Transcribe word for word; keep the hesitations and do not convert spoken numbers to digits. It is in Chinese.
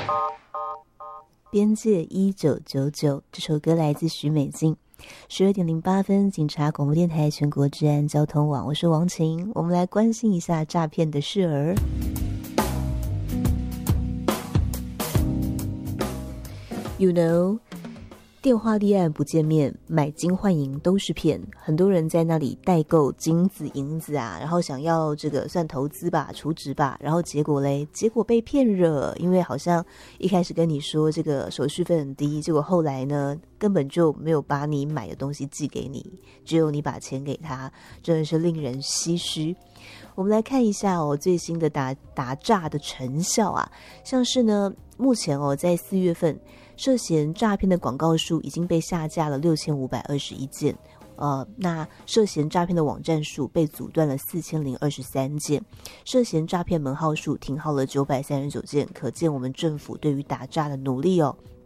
边界一九九九，这首歌来自许美静。十二点零八分，警察广播电台全国治安交通网，我是王晴，我们来关心一下诈骗的事儿。You know， 电话立案不见面，买金换银都是骗。很多人在那里代购金子银子啊，然后想要这个算投资吧，储值吧，然后结果嘞，结果被骗了。因为好像一开始跟你说这个手续费很低，结果后来呢，根本就没有把你买的东西寄给你，只有你把钱给他，真的是令人唏嘘。我们来看一下哦，最新的打打诈的成效啊，像是呢，目前哦，在四月份涉嫌诈骗的广告数已经被下架了六千五百二十一件，呃，那涉嫌诈骗的网站数被阻断了四千零二十三件，涉嫌诈骗门号数停号了九百三十九件，可见我们政府对于打诈的努力哦。